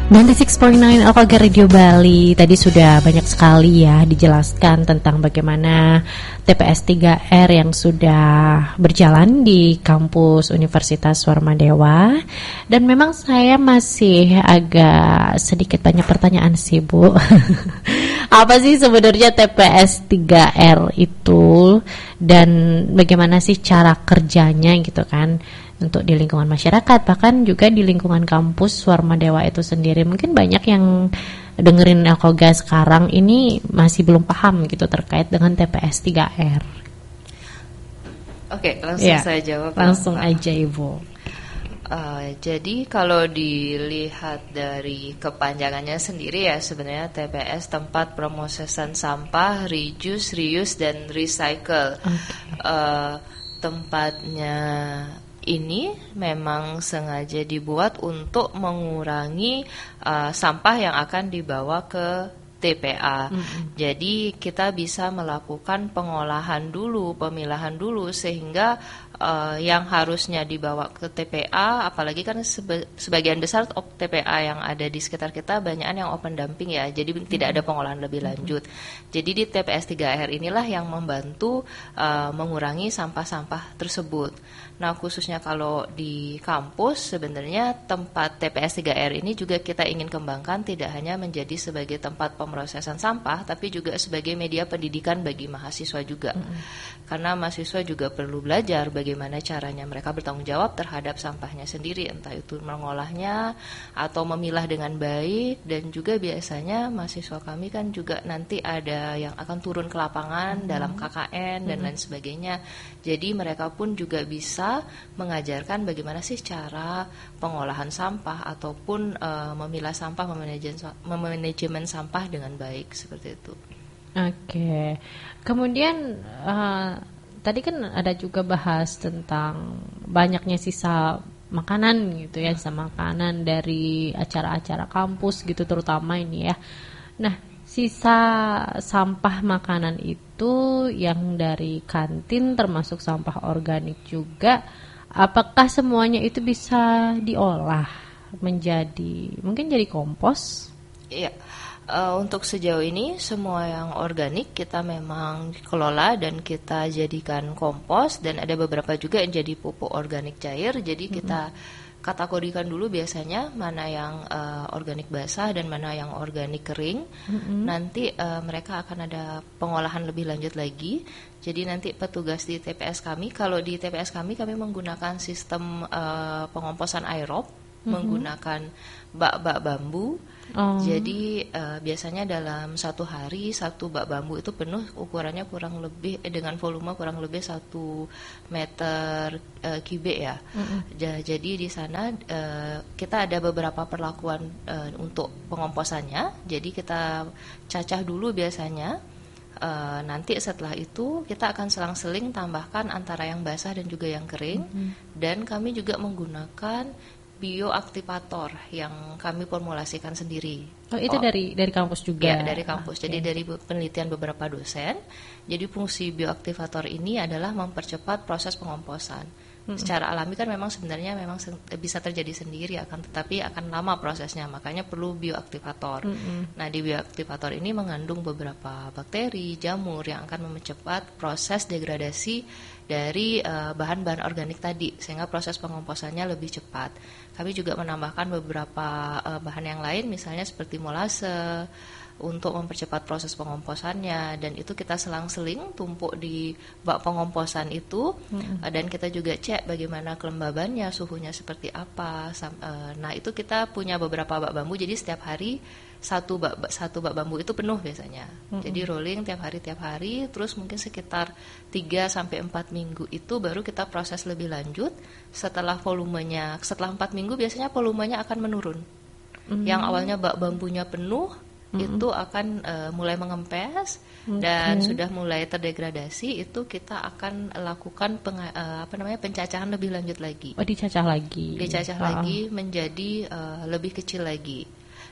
96.9 Alphaga Radio Bali. Tadi sudah banyak sekali ya dijelaskan tentang bagaimana TPS 3R yang sudah berjalan di kampus Universitas Warmadewa. Dan memang saya masih agak sedikit banyak pertanyaan sih, Bu. Apa sih sebenarnya TPS 3R itu dan bagaimana sih cara kerjanya gitu kan? Untuk di lingkungan masyarakat, bahkan juga di lingkungan kampus Warmadewa itu sendiri. Mungkin banyak yang dengerin Alkoga sekarang ini masih belum paham gitu terkait dengan TPS 3R. Oke, langsung saya jawab. Langsung aja Ibu. Jadi kalau dilihat dari kepanjangannya sendiri ya, sebenarnya TPS tempat pemrosesan sampah, reuse, dan recycle. Tempatnya ini memang sengaja dibuat untuk mengurangi sampah yang akan dibawa ke TPA. Jadi kita bisa melakukan pengolahan dulu, pemilahan dulu, sehingga yang harusnya dibawa ke TPA, apalagi kan sebagian besar TPA yang ada di sekitar kita banyak yang open dumping ya, jadi tidak ada pengolahan lebih lanjut. Jadi di TPS 3R inilah yang membantu mengurangi sampah-sampah tersebut. Nah, khususnya kalau di kampus sebenarnya tempat TPS 3R ini juga kita ingin kembangkan tidak hanya menjadi sebagai tempat pemrosesan sampah, tapi juga sebagai media pendidikan bagi mahasiswa juga. Karena mahasiswa juga perlu belajar bagaimana caranya mereka bertanggung jawab terhadap sampahnya sendiri, entah itu mengolahnya atau memilah dengan baik. Dan juga biasanya mahasiswa kami kan juga nanti ada yang akan turun ke lapangan dalam KKN dan lain sebagainya. Jadi mereka pun juga bisa mengajarkan bagaimana sih cara pengolahan sampah ataupun memilah sampah, memanajemen sampah dengan baik, seperti itu. Oke. Kemudian tadi kan ada juga bahas tentang banyaknya sisa makanan gitu ya, sisa makanan dari acara-acara kampus gitu terutama ini ya. Nah, sisa sampah makanan itu yang dari kantin termasuk sampah organik juga, apakah semuanya itu bisa diolah menjadi mungkin jadi kompos? Iya. Untuk sejauh ini semua yang organik kita memang kelola dan kita jadikan kompos, dan ada beberapa juga yang jadi pupuk organik cair. Jadi kita kategorikan dulu biasanya mana yang organik basah dan mana yang organik kering. Nanti mereka akan ada pengolahan lebih lanjut lagi. Jadi nanti petugas di TPS kami, kalau di TPS kami menggunakan sistem pengomposan aerob, menggunakan bak-bak bambu. Jadi biasanya dalam satu hari satu bak bambu itu penuh, ukurannya kurang lebih dengan volume kurang lebih 1 meter kubik ya. Jadi di sana kita ada beberapa perlakuan untuk pengomposannya. Jadi kita cacah dulu biasanya. Nanti setelah itu kita akan selang-seling tambahkan antara yang basah dan juga yang kering. Dan kami juga menggunakan bioaktivator yang kami formulasikan sendiri. Oh, itu dari kampus juga? Ya, dari kampus. Jadi dari penelitian beberapa dosen. Jadi fungsi bioaktivator ini adalah mempercepat proses pengomposan. Secara alami kan memang sebenarnya bisa terjadi sendiri, tetapi akan lama prosesnya, makanya perlu bioaktivator. Nah, di bioaktivator ini mengandung beberapa bakteri, jamur yang akan mempercepat proses degradasi dari bahan-bahan organik tadi, sehingga proses pengomposannya lebih cepat. Kami juga menambahkan beberapa bahan yang lain, misalnya seperti molase, untuk mempercepat proses pengomposannya, dan itu kita selang-seling tumpuk di bak pengomposan itu. Dan kita juga cek bagaimana kelembabannya, suhunya seperti apa. Nah, itu kita punya beberapa bak bambu, jadi setiap hari satu bak bambu itu penuh biasanya. Jadi rolling tiap hari, terus mungkin sekitar 3-4 minggu itu baru kita proses lebih lanjut. Setelah 4 minggu biasanya volumenya akan menurun. Yang awalnya bak bambunya penuh itu akan mulai mengempes dan sudah mulai terdegradasi, itu kita akan lakukan pencacahan lebih lanjut lagi. Dicacah lagi. Dicacah lagi menjadi lebih kecil lagi.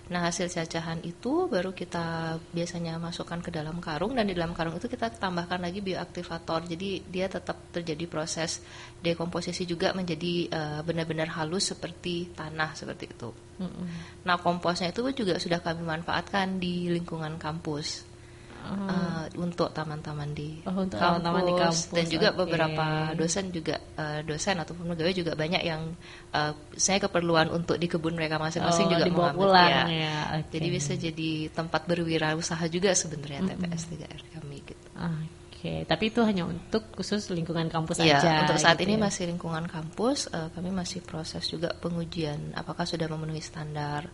Nah, hasil cacahan itu baru kita biasanya masukkan ke dalam karung, dan di dalam karung itu kita tambahkan lagi bioaktivator. Jadi dia tetap terjadi proses dekomposisi juga menjadi benar-benar halus seperti tanah seperti itu. Nah, komposnya itu juga sudah kami manfaatkan di lingkungan kampus. Untuk taman-taman di kampus, dan juga beberapa dosen juga dosen ataupun pegawai juga banyak yang saya keperluan untuk di kebun mereka masing-masing juga mengambil ya. Jadi bisa jadi tempat berwirausaha juga sebenarnya TPS 3R kami gitu. Tapi itu hanya untuk khusus lingkungan kampus ya, aja. Untuk saat gitu ini masih lingkungan kampus, kami masih proses juga pengujian apakah sudah memenuhi standar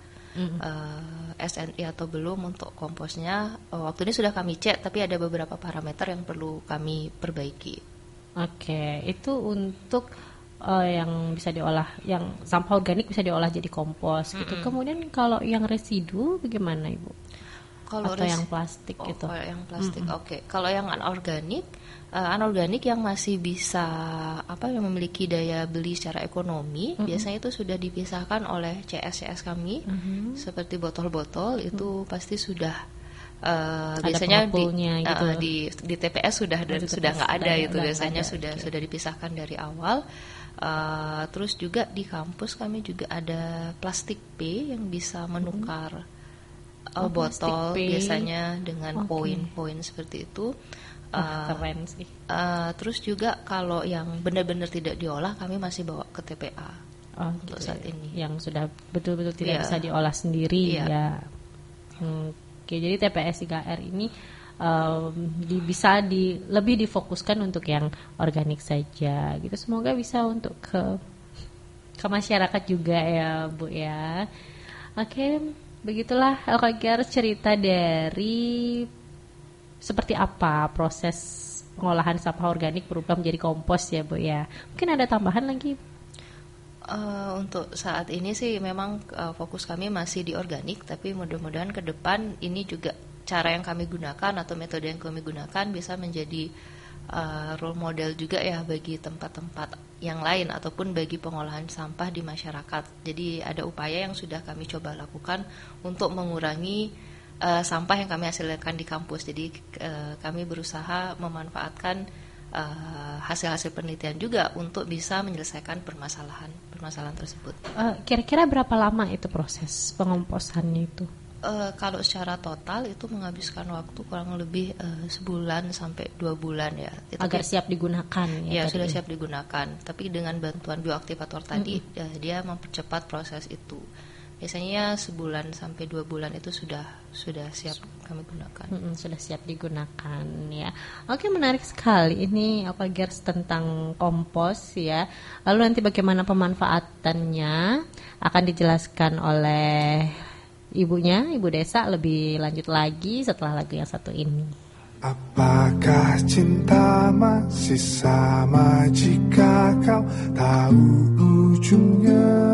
SNI atau belum untuk komposnya. Waktu ini sudah kami cek, tapi ada beberapa parameter yang perlu kami perbaiki. Itu untuk yang bisa diolah, yang sampah organik bisa diolah jadi kompos gitu. Kemudian kalau yang residu bagaimana Ibu? Atau yang plastik gitu? Kalau yang plastik, Kalau yang anorganik yang masih bisa yang memiliki daya beli secara ekonomi, biasanya itu sudah dipisahkan oleh CS kami. Seperti botol-botol itu pasti sudah biasanya gitu. Di TPS sudah nggak ada itu, biasanya sudah dipisahkan dari awal. Terus juga di kampus kami juga ada plastik P yang bisa menukar botol biasanya dengan poin-poin seperti itu. Keren sih. Terus juga kalau yang benar-benar tidak diolah, kami masih bawa ke TPA untuk saat ini. Yang sudah betul-betul tidak bisa diolah sendiri ya. Jadi TPS 3R ini bisa lebih difokuskan untuk yang organik saja gitu. Semoga bisa untuk ke masyarakat juga ya Bu ya. Begitulah Al-Qagar cerita dari seperti apa proses pengolahan sampah organik berubah menjadi kompos ya Bu ya. Mungkin ada tambahan lagi? Untuk saat ini sih memang fokus kami masih di organik, tapi mudah-mudahan ke depan ini juga cara yang kami gunakan atau metode yang kami gunakan bisa menjadi role model juga ya bagi tempat-tempat yang lain ataupun bagi pengolahan sampah di masyarakat. Jadi ada upaya yang sudah kami coba lakukan untuk mengurangi sampah yang kami hasilkan di kampus. Jadi kami berusaha memanfaatkan hasil-hasil penelitian juga untuk bisa menyelesaikan permasalahan tersebut. Kira-kira berapa lama itu proses pengomposannya itu? Kalau secara total itu menghabiskan waktu kurang lebih sebulan sampai 2 bulan ya. Agar siap digunakan ya. Sudah siap digunakan. Tapi dengan bantuan bioaktivator tadi dia mempercepat proses itu. Biasanya sebulan sampai 2 bulan itu sudah siap kami gunakan. Sudah siap digunakan ya. Menarik sekali ini Al-Qagar tentang kompos ya. Lalu nanti bagaimana pemanfaatannya akan dijelaskan oleh ibunya, Ibu Desa lebih lanjut lagi setelah lagu yang satu ini. Apakah cinta masih sama jika kau tahu ujungnya?